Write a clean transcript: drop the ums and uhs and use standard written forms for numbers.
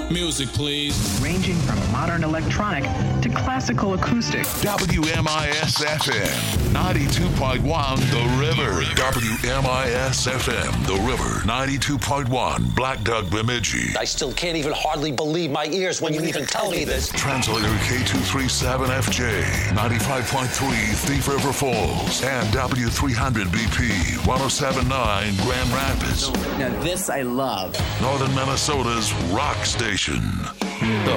Music, please. Ranging from modern electronic to classical acoustic. WMIS-FM 92.1 The River. WMIS-FM The River 92.1 Black Duck Bemidji. I still can't even hardly believe my ears when you even tell me this. Translator K237FJ 95.3 Thief River Falls and W300BP 107.9 Grand Rapids. Now this I love. Northern Minnesota's rock station.